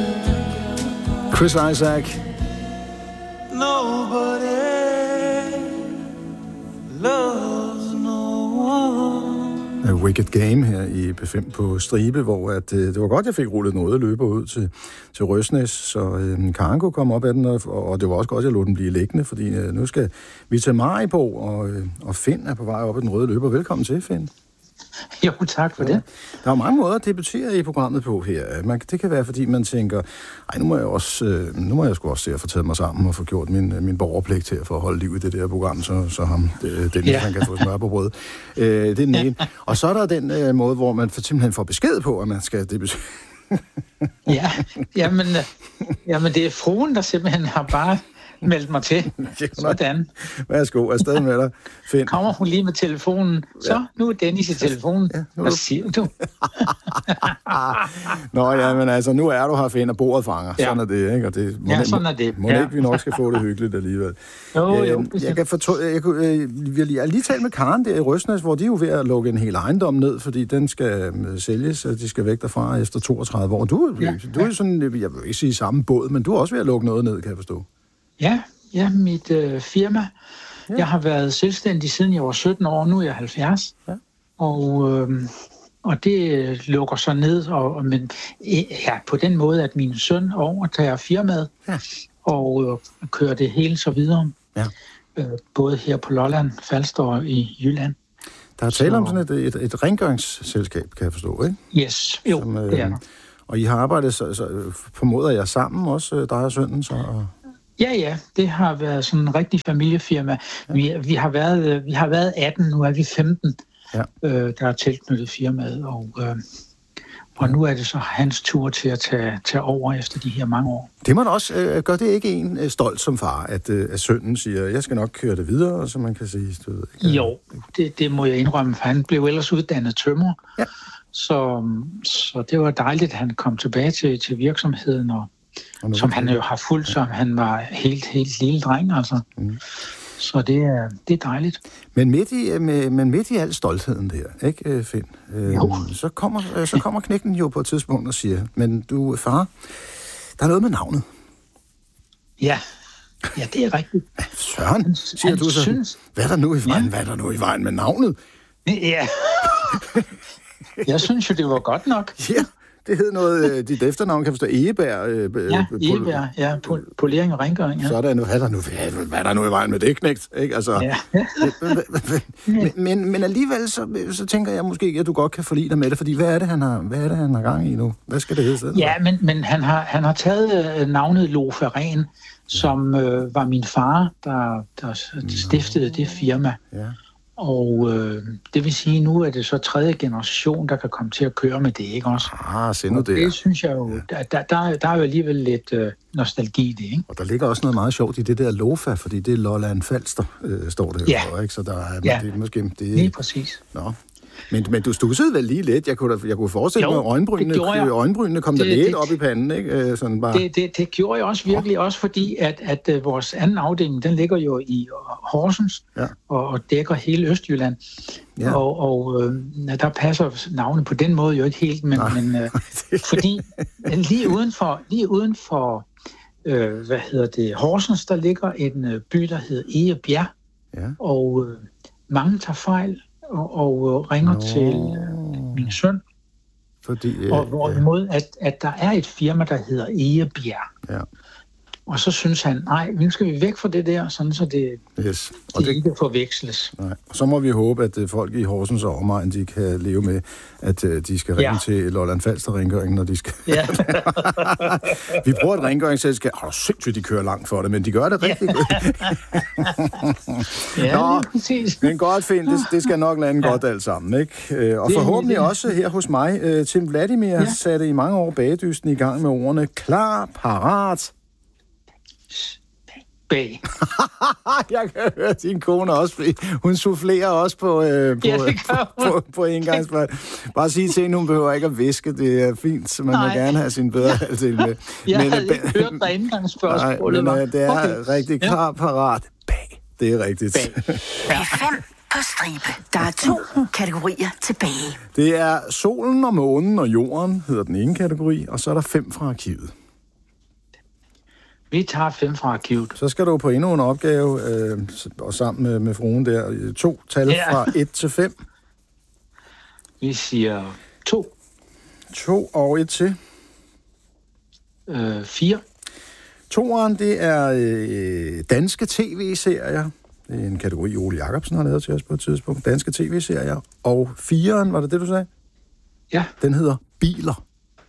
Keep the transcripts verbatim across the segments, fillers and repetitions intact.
Chris Isaak. Nobody loves no one. A Wicked Game her i P fem på Stribe, hvor at, øh, det var godt, jeg fik rullet noget løber ud til, til Røsnæs, så øh, Karen kunne komme op af den, og, og det var også godt, jeg lod den blive liggende, fordi øh, nu skal vi til Maribo, og, øh, og Finn er på vej op ad den røde løber. Velkommen til, Finn. Jo, tak for det. Der er mange måder at debutere i programmet på her. Man, det kan være, fordi man tænker, ej, nu må jeg også, øh, nu må jeg sgu også se at få taget mig sammen og få gjort min, min borgerpligt til at få holde liv i det der program, så, så ham, det, den, ja. Han kan få smør på brød. Øh, det er den ene. Og så er der den øh, måde, hvor man simpelthen får besked på, at man skal debutere. ja, jamen, jamen, det er fruen, der simpelthen har bare meldt mig til. Sådan. Værsgo, afsted med dig, Finn. Kommer hun lige med telefonen. Så, ja. Nu er Dennis i telefonen. Ja, Hvad siger du? Nå ja, men altså, nu er du her, Finn, og bordet fanger. Ja. Sådan er det, ikke? Og det må, ja, sådan er det. Må, må ja. ikke, vi nok skal få det hyggeligt alligevel. Jo, jo. Øh, jeg kan fortå, jeg, jeg, jeg, jeg har lige talt med Karen der i Røsnæs, hvor de er jo ved at lukke en hel ejendom ned, fordi den skal sælges, og de skal væk derfra efter toogtredive år. Du, ja. du er sådan, jeg vil ikke sige samme båd, men du er også ved at lukke noget ned, kan jeg forstå. Ja, ja, mit øh, firma. Ja. Jeg har været selvstændig siden jeg var sytten år, nu er jeg halvfjerds. Ja. Og, øh, og det lukker så ned, og, men ja, på den måde, at min søn overtager firmaet, ja. og øh, kører det hele så videre. Ja. Øh, både her på Lolland, Falster og i Jylland. Der er tale om sådan et, et, et rengøringsselskab, kan jeg forstå, ikke? Yes, jo, Som, øh, det er der. Og I har arbejdet, så, så formoder jeg sammen også, dig og sønnen, så... Og Ja, ja, det har været sådan en rigtig familiefirma. Ja. Vi, vi, har været, vi har været atten, nu er vi femten, ja. øh, der er tilknyttet firmaet, og, øh, og nu er det så hans tur til at tage, tage over efter de her mange år. Det må da også, øh, gør det ikke en øh, stolt som far, at, øh, at sønnen siger, jeg skal nok køre det videre, så man kan sige... Du ved, ikke? Jo, det, det må jeg indrømme, for han blev ellers uddannet tømrer, ja. så, så det var dejligt, at han kom tilbage til, til virksomheden, og som han jo har fulgt, som han var helt, helt lille dreng, altså. Mm. Så det er, det er dejligt. Men midt i, med, men midt i al stoltheden der, ikke, Finn? Øh, så, kommer, så kommer knækken jo på et tidspunkt og siger, men du, far, der er noget med navnet. Ja, ja, det er rigtigt. Søren, siger han du så, synes... hvad er der nu i vejen, ja. hvad er der nu i vejen med navnet? Ja, jeg synes jo, det var godt nok. Ja. Det hed noget, dit efternavn kan forstå, Egebær. Øh, ja, Egebær, ja, polering og rengøring. Ja. Sådan, hvad er der nu, hvad, hvad er der nu i vejen med det, knægt? Ikke? Altså, ja. men, men, men alligevel, så, så tænker jeg måske, at du godt kan forlige dig med det, fordi hvad er det, han har, hvad er det, han har gang i nu? Hvad skal det hedde stedet? Ja, men, men han, har, han har taget navnet Loferen, som øh, var min far, der, der stiftede det firma. Ja. Og øh, det vil sige, nu er det så tredje generation, der kan komme til at køre med det, ikke også? Ah, se nu det. Det synes jeg jo, ja. der, der, der er jo alligevel lidt øh, nostalgi i det, ikke? Og der ligger også noget meget sjovt i det der Lofa, fordi det er Lolland Falster, øh, står det ja. jo, ikke? Så der er ja. det, måske... Det, lige præcis. Nå. Men, men du stussede vel lige lidt. Jeg kunne, jeg kunne forestille mig, at øjenbrynene, øjenbrynene kom der lidt det, op i panden, ikke? Sådan bare... det, det, det gjorde jeg også virkelig, oh. også fordi, at, at, at vores anden afdeling, den ligger jo i Horsens, ja. og, og dækker hele Østjylland. Ja. Og, og øh, der passer navnet på den måde jo ikke helt, men, men øh, fordi lige uden for, lige uden for øh, hvad hedder det, Horsens, der ligger en øh, by, der hedder Egebjerg, ja. og øh, mange tager fejl, og, og ringer Nå. til øh, min søn. Fordi, øh, og hvorimod, at, at der er et firma, der hedder Egebjerg. Ja. Og så synes han, nej, nu skal vi væk fra det der, sådan så det, yes. og det, det ikke forveksles. Nej. Og så må vi håbe, at folk i Horsens og omegn, de kan leve med, at de skal ringe ja. til Lolland Falster rengøring, når de skal... Ja. Vi bruger et rengøringsselskab. Åh, sindssygt, de kører langt for det, men de gør det rigtig godt. Ja, Nå, præcis. Men godt, Finn, det, det skal nok lande ja. godt alt sammen, ikke? Og det, forhåbentlig det. også her hos mig. Tim Vladimir ja. satte i mange år bagedysten i gang med ordene klar, parat... Bag. Jeg kan høre din kone også, hun soufflerer også på, øh, på, ja, på, på, på engangsfløjt. Bare sige til hende, hun behøver ikke at viske, det er fint, så man Nej. må gerne have sin bedre halvdel med. Jeg men, havde ikke hørt dig indgangsspørgsmålet. Nej, men det er okay. rigtig klar, parat, bag. Det er rigtigt. Bag. Ja. Fem på stribe. Der er to kategorier tilbage. Det er solen og månen og jorden, hedder den ene kategori, og så er der fem fra arkivet. Vi tager fem fra arkivet. Så skal du på endnu en opgave, øh, og sammen med, med fruen der. To tal ja. fra et til fem. Vi siger to. To og et til? Øh, fire. Toeren, det er øh, danske tv-serier. Det er en kategori, Ole Jacobsen har lavet til os på et tidspunkt. Danske tv-serier. Og fireren, var det det, du sagde? Ja. Den hedder Biler.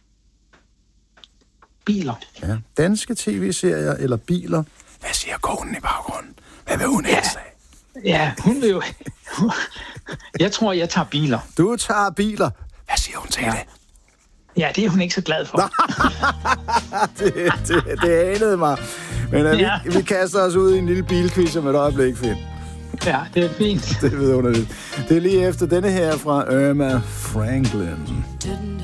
Biler. Ja. Danske tv-serier eller biler. Hvad siger konen i baggrunden? Hvad vil hun helst af? Ja, hun vil jo... Jeg tror, jeg tager biler. Du tager biler. Hvad siger hun til ja. det? Ja, det er hun ikke så glad for. det, det, det anede mig. Men uh, ja. vi, vi kaster os ud i en lille bilquiz om et øjeblik, Finn. Ja, det er fint. Det ved underligt. Det er lige efter denne her fra Irma Franklin.